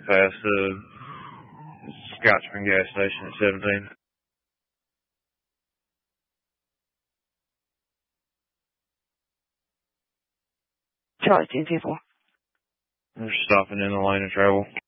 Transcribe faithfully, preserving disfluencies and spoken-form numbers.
past the Scotchman gas station at seventeen. Charlie ten ten four. We're stopping in the lane of travel.